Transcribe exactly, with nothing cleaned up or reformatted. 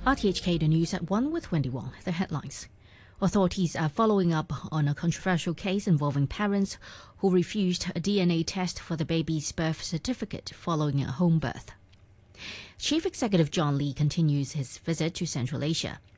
R T H K, the news at one with Wendy Wong. The headlines. Authorities are following up on a controversial case involving parents who refused a D N A test for the baby's birth certificate following a home birth. Chief Executive John Lee continues his visit to Central Asia.